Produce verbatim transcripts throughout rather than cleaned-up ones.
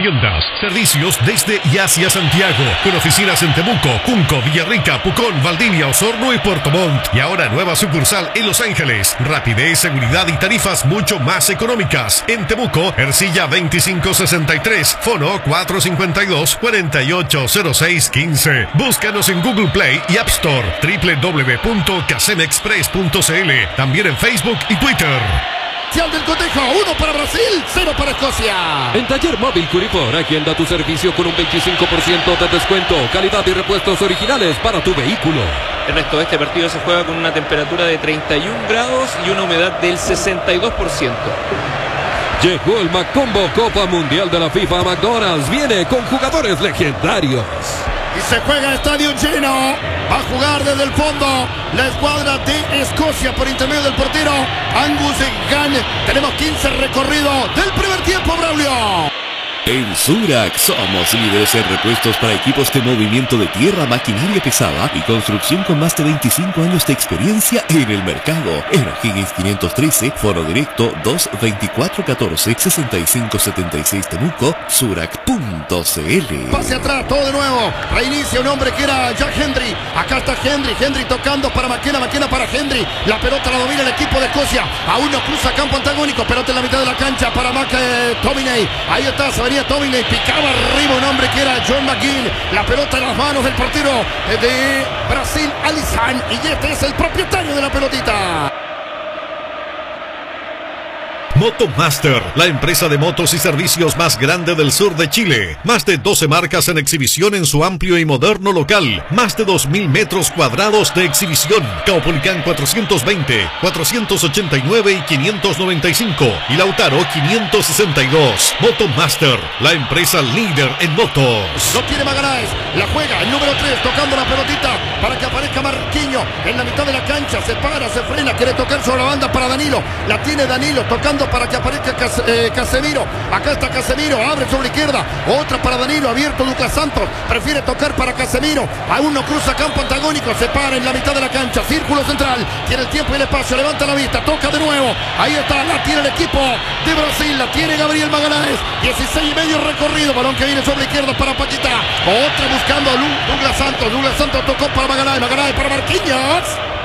encomiendas. Servicios desde y hacia Santiago, con oficinas en Temuco, Junco, Villarrica, Pucón, Valdivia, Osorno y Puerto Montt. Y ahora nueva sucursal en Los Ángeles. Rapidez, seguridad y tarifas mucho más económicas. En Temuco, Ercilla veinticinco sesenta y tres, Fono cuatro cincuenta y dos, cuarenta y ocho cero seis quince. Búscanos en Google Play y App Store, doble u doble u doble u punto casemexpress punto c l. También en Facebook y Twitter. Del cotejo, uno para Brasil, cero para Escocia. En Taller Móvil Curipor, agenda tu servicio con un veinticinco por ciento de descuento, calidad y repuestos originales para tu vehículo. Ernesto, este partido se juega con una temperatura de treinta y un grados y una humedad del sesenta y dos por ciento. Llegó el Macombo Copa Mundial de la FIFA a McDonald's. Viene con jugadores legendarios. Y se juega estadio lleno. Va a jugar desde el fondo la escuadra de Escocia por intermedio del portero Angus Gunn. Tenemos quince recorridos del primer tiempo, Braulio. En Surac somos líderes en repuestos para equipos de movimiento de tierra, maquinaria pesada y construcción con más de veinticinco años de experiencia en el mercado. En O'Higgins quinientos trece, foro directo dos veinticuatro catorce sesenta y cinco setenta y seis Temuco, surac punto c l. Pase atrás, todo de nuevo. Reinicia un hombre que era Jack Hendry. Acá está Hendry, Hendry tocando para Maquena, Maquena para Hendry. La pelota la domina el equipo de Escocia. Aún no cruza campo antagónico, pelota en la mitad de la cancha para Mac eh, Tominey. Ahí está, se venía Tominey, picaba arriba un hombre que era John McGinn. La pelota en las manos del portero de Brasil, Alisson. Y este es el propietario de la pelotita. Motomaster, la empresa de motos y servicios más grande del sur de Chile. Más de doce marcas en exhibición en su amplio y moderno local. Más de dos mil metros cuadrados de exhibición. Caupolicán cuatrocientos veinte, cuatrocientos ochenta y nueve y quinientos noventa y cinco. Y Lautaro quinientos sesenta y dos. Motomaster, la empresa líder en motos. Lo tiene Magaláes, la juega el número tres, tocando la pelotita para que aparezca Marquinhos en la mitad de la cancha. Se para, se frena, quiere tocar sobre la banda para Danilo. La tiene Danilo, tocando para que aparezca Cas eh, Casemiro. Acá está Casemiro, abre sobre la izquierda, otra para Danilo, abierto Douglas Santos, prefiere tocar para Casemiro, aún no cruza campo antagónico, se para en la mitad de la cancha, círculo central, tiene el tiempo y el espacio, levanta la vista, toca de nuevo, ahí está, la tiene el equipo de Brasil, la tiene Gabriel Magaláes, dieciséis y medio recorrido, balón que viene sobre la izquierda para Paquita, otra buscando a Douglas Santos, Douglas Santos tocó para Magaláes, Magaláes para Marquinhos.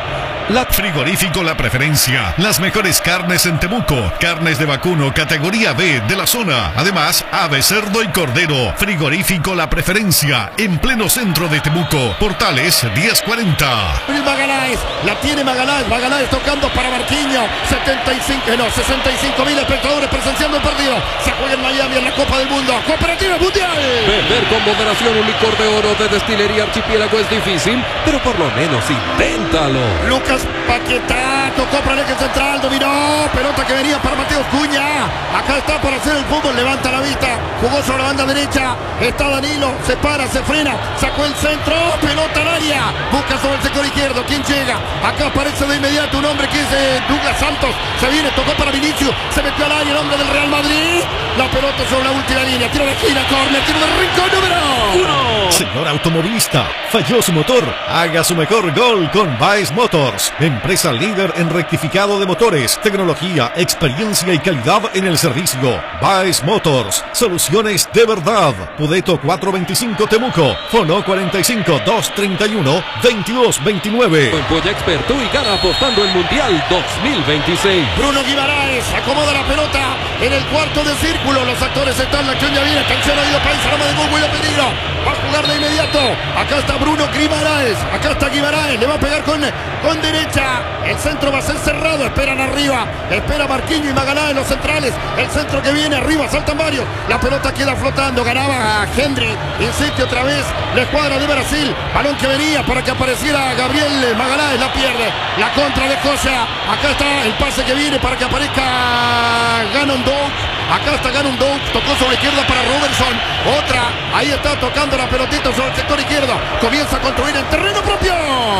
La Frigorífico La Preferencia. Las mejores carnes en Temuco. Carnes de vacuno categoría B de la zona. Además, ave, cerdo y cordero. Frigorífico La Preferencia. En pleno centro de Temuco. Portales diez cuarenta. Magaláes. La tiene Magaláes. Magaláes tocando para Marquinhos. setenta y cinco, no, sesenta y cinco mil espectadores presenciando el partido. Se juega en Miami en la Copa del Mundo. Cooperativa Mundial. Beber con moderación un licor de oro de Destilería Archipiélago es difícil, pero por lo menos inténtalo. Lucas Paquetá tocó para el eje central, dominó, pelota que venía para Mateus Cunha, acá está para hacer el fútbol, levanta la vista, jugó sobre la banda derecha, está Danilo, se para, se frena, sacó el centro, pelota al área, busca sobre el sector izquierdo, ¿quién llega? Acá aparece de inmediato un hombre que es eh, Douglas Santos, se viene, tocó para Vinicius, se metió al área el hombre del Real Madrid, la pelota sobre la última línea, tiro de esquina, córner, tiro de rincón número uno. Señor automovilista, falló su motor, haga su mejor gol con Baez Motors. Empresa líder en rectificado de motores, tecnología, experiencia y calidad en el servicio. Baez Motors, soluciones de verdad. Pudeto cuatrocientos veinticinco Temuco, Fono cuarenta y cinco, doscientos treinta y uno, veintidós veintinueve. Polla experto y gana apostando el Mundial dos mil veintiséis. Bruno Guimaraes acomoda la pelota en el cuarto de círculo. Los actores están, la acción ya viene. Atención, ha ido País, arma de gol, huele peligro. Va a jugar de inmediato. Acá está Bruno Guimaraes. Acá está Guimaraes. Le va a pegar con, con derecha. El centro va a ser cerrado. Esperan arriba. Espera Marquinhos y Magaláes, los centrales. El centro que viene arriba. Saltan varios. La pelota queda flotando. Ganaba a Hendry. Insiste otra vez la escuadra de Brasil. Balón que venía para que apareciera Gabriel Magaláes. La pierde. La contra de Escocia. Acá está el pase que viene para que aparezca Gannon Doug. Acá está Gannon Doug. Tocó sobre la izquierda para Robertson. Otra. Ahí está tocando la pelotita sobre el sector izquierdo. Comienza a construir en terreno propio.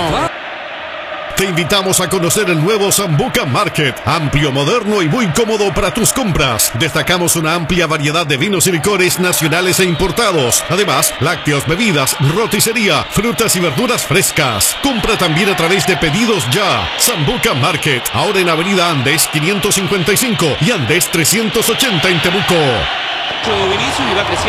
Te invitamos a conocer el nuevo Sambuca Market, amplio, moderno y muy cómodo para tus compras. Destacamos una amplia variedad de vinos y licores nacionales e importados. Además, lácteos, bebidas, roticería, frutas y verduras frescas. Compra también a través de Pedidos Ya. Sambuca Market, ahora en Avenida Andes quinientos cincuenta y cinco y Andes trescientos ochenta en Temuco. Vinicius y va creciendo.